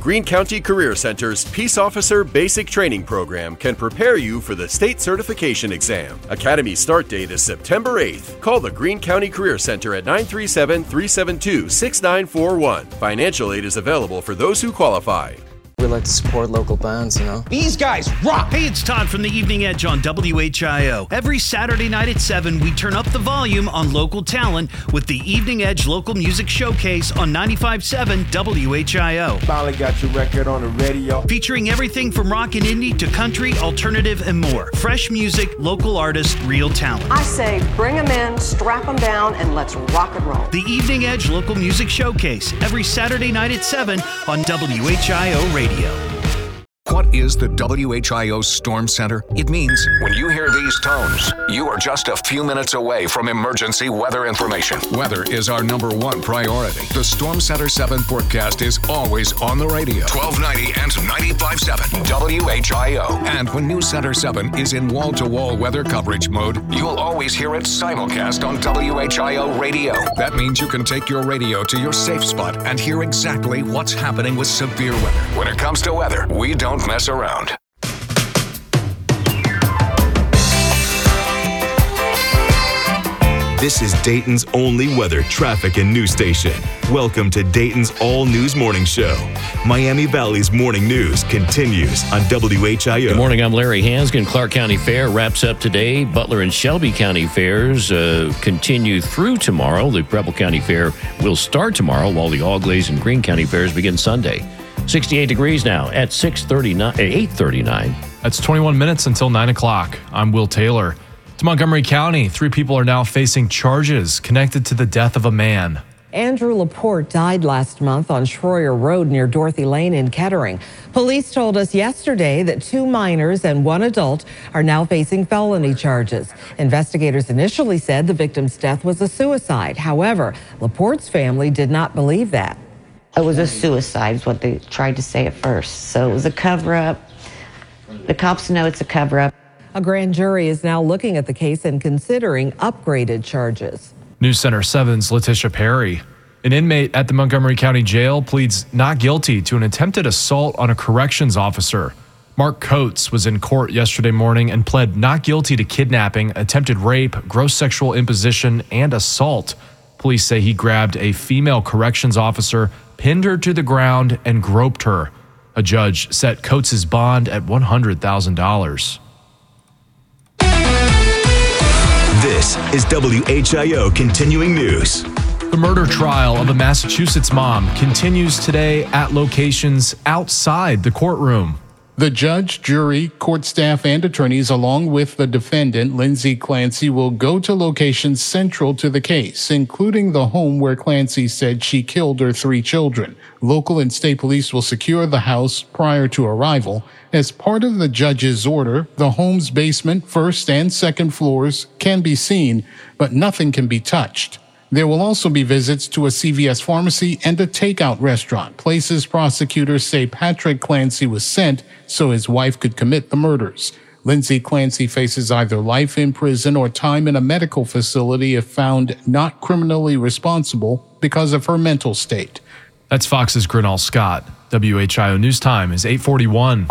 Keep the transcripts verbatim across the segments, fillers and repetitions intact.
Greene County Career Center's Peace Officer Basic Training Program can prepare you for the state certification exam. Academy start date is September eighth. Call the Greene County Career Center at nine three seven, three seven two, six nine four one. Financial aid is available for those who qualify. We like to support local bands, you know. These guys rock! Hey, it's Todd from the Evening Edge on W H I O. Every Saturday night at seven, we turn up the volume on local talent with the Evening Edge Local Music Showcase on ninety-five point seven W H I O. Finally got your record on the radio. Featuring everything from rock and indie to country, alternative, and more. Fresh music, local artists, real talent. I say bring them in, strap them down, and let's rock and roll. The Evening Edge Local Music Showcase, every Saturday night at seven on W H I O Radio. What is the W H I O Storm Center? It means when you hear these tones, you are just a few minutes away from emergency weather information. Weather is our number one priority. The Storm Center seven forecast is always on the radio. twelve ninety and ninety-five point seven W H I O. And when News Center seven is in wall-to-wall weather coverage mode, you'll always hear it simulcast on W H I O radio. That means you can take your radio to your safe spot and hear exactly what's happening with severe weather. When it comes to weather, we don't mess around. This is Dayton's only weather, traffic, and news station. Welcome to Dayton's All News Morning Show. Miami Valley's morning news continues on W H I O. Good morning, I'm Larry Hansgen. Clark County Fair wraps up today. Butler and Shelby County Fairs uh, continue through tomorrow. The Preble County Fair will start tomorrow, while the Auglaize and Greene County Fairs begin Sunday. sixty-eight degrees now at six thirty-nine, eight thirty-nine. That's twenty-one minutes until nine o'clock. I'm Will Taylor. To Montgomery County, three people are now facing charges connected to the death of a man. Andrew Laporte died last month on Schroyer Road near Dorothy Lane in Kettering. Police told us yesterday that two minors and one adult are now facing felony charges. Investigators initially said the victim's death was a suicide. However, Laporte's family did not believe that. It was a suicide, is what they tried to say at first. So it was a cover-up. The cops know it's a cover-up. A grand jury is now looking at the case and considering upgraded charges. News Center seven's Letitia Perry. An inmate at the Montgomery County Jail pleads not guilty to an attempted assault on a corrections officer. Mark Coates was in court yesterday morning and pled not guilty to kidnapping, attempted rape, gross sexual imposition, and assault. Police say he grabbed a female corrections officer, pinned her to the ground, and groped her. A judge set Coates' bond at one hundred thousand dollars. This is W H I O Continuing News. The murder trial of a Massachusetts mom continues today at locations outside the courtroom. The judge, jury, court staff, and attorneys, along with the defendant, Lindsay Clancy, will go to locations central to the case, including the home where Clancy said she killed her three children. Local and state police will secure the house prior to arrival. As part of the judge's order, the home's basement, first and second floors can be seen, but nothing can be touched. There will also be visits to a C V S pharmacy and a takeout restaurant, places prosecutors say Patrick Clancy was sent so his wife could commit the murders. Lindsay Clancy faces either life in prison or time in a medical facility if found not criminally responsible because of her mental state. That's Fox's Grinnell Scott. W H I O News Time is eight forty-one.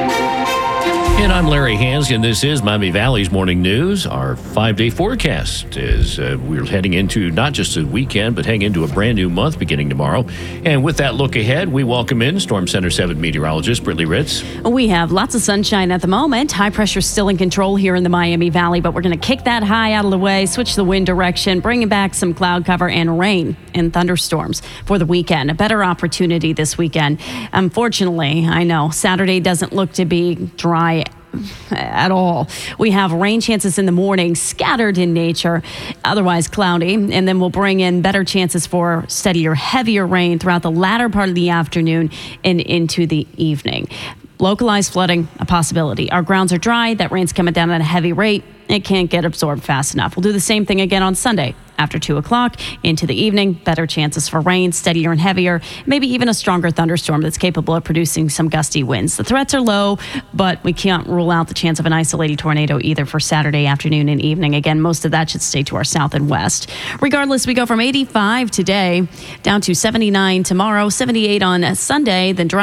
And I'm Larry Hansgen. This is Miami Valley's Morning News. Our five-day forecast is uh, we're heading into not just a weekend, but heading into a brand new month beginning tomorrow. And with that look ahead, we welcome in Storm Center seven meteorologist Brittany Ritz. We have lots of sunshine at the moment. High pressure still in control here in the Miami Valley, but we're going to kick that high out of the way, switch the wind direction, bringing back some cloud cover and rain and thunderstorms for the weekend. A better opportunity this weekend. Unfortunately, I know Saturday doesn't look to be dry at all. We have rain chances in the morning, scattered in nature, otherwise cloudy, and then we'll bring in better chances for steadier, heavier rain throughout the latter part of the afternoon and into the evening. Localized flooding, a possibility. Our grounds are dry. That rain's coming down at a heavy rate. It can't get absorbed fast enough. We'll do the same thing again on Sunday. After two o'clock into the evening, better chances for rain, steadier and heavier, maybe even a stronger thunderstorm that's capable of producing some gusty winds. The threats are low, but we can't rule out the chance of an isolated tornado either for Saturday afternoon and evening. Again, most of that should stay to our south and west. Regardless, we go from eighty-five today down to seventy-nine tomorrow, seventy-eight on Sunday, then dry.